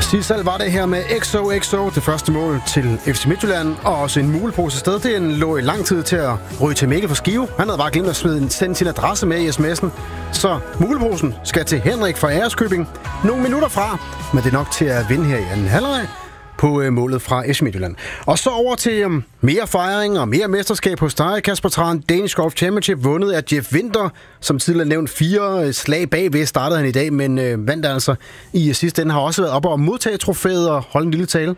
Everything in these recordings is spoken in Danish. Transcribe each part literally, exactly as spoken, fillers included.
Sidst selv var det her med X O X O, det første mål til F C Midtjylland, og også en mulepose sted. Den lå i lang tid til at ryge til Mikkel for Skive. Han havde bare glemt at smide sende sin adresse med i sms'en. Så muleposen skal til Henrik fra Æreskøbing. Nogle minutter fra, men det er nok til at vinde her i anden halvleg på øh, målet fra F C Midtjylland. Og så over til øh, mere fejring og mere mesterskab hos dig, Kasper Tran. Danish Golf Championship vundet af Jeff Winther, som tidligere nævnt fire øh, slag bagved startede han i dag, men øh, vandt altså i øh, sidste ende. Har også været oppe og modtage trofæet og holde en lille tale.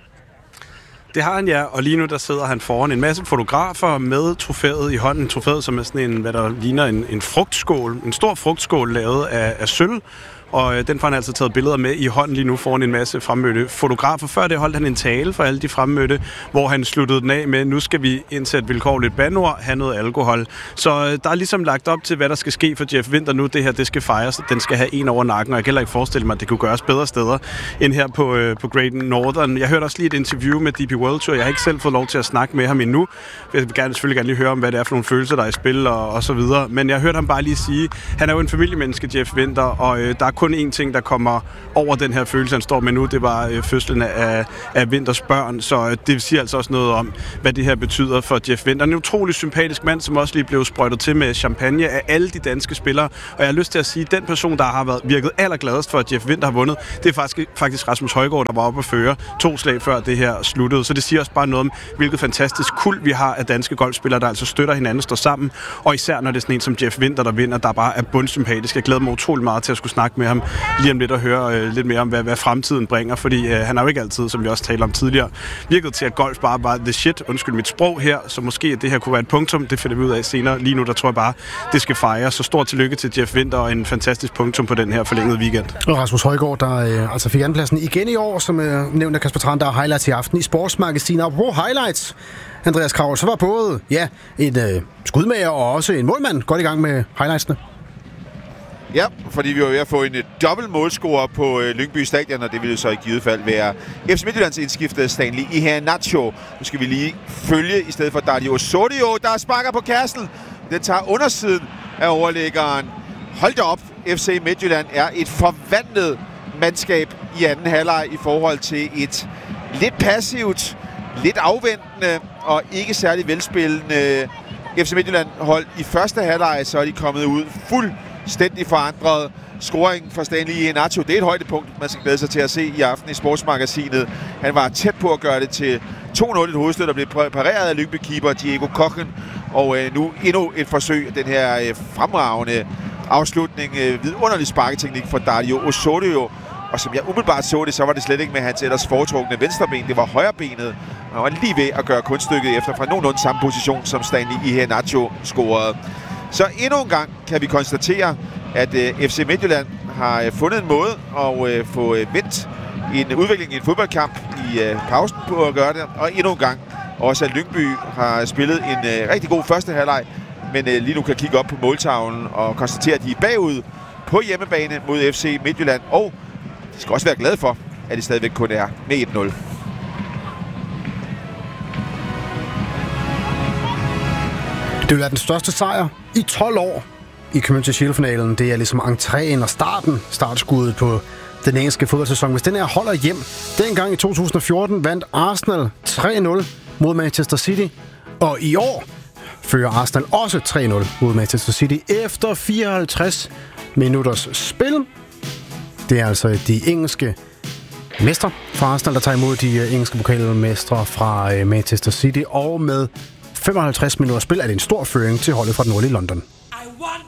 Det har han, ja, og lige nu der sidder han foran en masse fotografer med trofæet i hånden. Trofæet, som er sådan en, hvad der ligner en, en frugtskål, en stor frugtskål lavet af, af sølv. Og øh, den får han altså taget billeder med i hånden lige nu foran en masse fremmødte fotografer. Før det holdt han en tale for alle de fremmødte, hvor han sluttede den af med, nu skal vi indsætte vilkårligt bandord, have noget alkohol. Så øh, der er ligesom lagt op til, hvad der skal ske for Jeff Winther nu. Det her, det skal fejres. Den skal have en over nakken, og jeg kan heller ikke forestille mig, at det kunne gøres bedre steder end her på, øh, på Great Northern. Jeg hørte også lige et interview med D P World Tour. Jeg har ikke selv fået lov til at snakke med ham endnu. Jeg vil gerne, selvfølgelig gerne lige høre om, hvad det er for nogle følelser, der er i spil og, og så videre. Men jeg hørte ham bare lige sige, han er jo en familiemenneske, Jeff Winther, og øh, der er kun én ting, der kommer over den her følelse, han står med nu. Det var øh, fødslen af, af Winthers børn, så øh, det siger altså også noget om, hvad det her betyder for Jeff Winther. En utrolig sympatisk mand, som også lige blev sprøjtet til med champagne af alle de danske spillere. Og jeg har lyst til at sige, at den person, der har været virket allergladest for, at Jeff Winther har vundet, det er faktisk, faktisk Rasmus Højgaard, der var oppe at føre to slag før det her sluttede. Så det siger også bare noget om, hvilket fantastisk kuld vi har af danske golfspillere, der altså støtter hinanden, står sammen. Og især når det er sådan en som Jeff Winther, der vinder, der bare er bundsympatisk. Jeg glæder mig utrolig meget til at skulle snakke med ham lige om lidt og høre øh, lidt mere om, hvad, hvad fremtiden bringer, fordi øh, han har jo ikke altid, som vi også talte om tidligere, virket til, at golf bare var the shit, undskyld mit sprog her, så måske det her kunne være et punktum, det finder vi ud af senere. Lige nu, der tror jeg bare, det skal fejres. Så stort tillykke til Jeff Winther og en fantastisk punktum på den her forlængede weekend. Og Rasmus Højgaard, der øh, altså fik andenpladsen igen i år, som øh, nævnt af Kasper Tran, der er highlights i aften i Sportsmagasinet. Og på highlights, Andreas Kraul, så var både ja, en øh, skudmager og også en målmand godt i gang med highlightsene. Ja, fordi vi var ved at få en dobbelt målscorer på øh, Lyngby Stadion, og det ville så i givet fald være F C Midtjyllands indskiftede Stanley Iheanacho. Nu skal vi lige følge i stedet for Dario Osorio, der sparker på kassen. Den tager undersiden af overlæggeren. Hold da op, F C Midtjylland er et forvandlet mandskab i anden halvleg i forhold til et lidt passivt, lidt afventende og ikke særlig velspillende F C Midtjylland hold i første halvleg, så er de kommet ud fuld stændig forandret. Scoringen fra Stanley Iheanacho, det er et højdepunkt, man skal glæde sig til at se i aften i Sportsmagasinet. Han var tæt på at gøre det til to nul, et hovedstød, der blev pareret af Lyngby-keeper Diego Kochen. Og øh, nu endnu et forsøg af den her øh, fremragende afslutning. Øh, vidunderlig sparketeknik fra Dario Osorio. Og som jeg umiddelbart så det, så var det slet ikke med hans ellers foretrukne venstreben. Det var højrebenet. Han var lige ved at gøre kunststykket efter fra nogenlunde samme position, som Stanley Iheanacho scorede. Så endnu en gang kan vi konstatere, at øh, F C Midtjylland har øh, fundet en måde at øh, få øh, vendt en udvikling i en fodboldkamp i øh, pausen på at gøre det. Og endnu en gang også, at Lyngby har spillet en øh, rigtig god første halvleg, men øh, lige nu kan kigge op på måltavlen og konstatere, at de er bagud på hjemmebane mod F C Midtjylland. Og de skal også være glade for, at det stadigvæk kun er med et nul. Det vil være den største sejr i tolv år i Community Shield-finalen. Det er ligesom entréen og starten, startskuddet på den engelske fodboldsæson. Hvis den her holder hjem, dengang i to tusind og fjorten vandt Arsenal tre nul mod Manchester City. Og i år fører Arsenal også tre nul mod Manchester City efter fireoghalvtreds minutters spil. Det er altså de engelske mestre fra Arsenal, der tager imod de engelske pokalmestre fra Manchester City. Og med femoghalvtreds minutter spil er det en stor føring til holdet fra den nordlige London.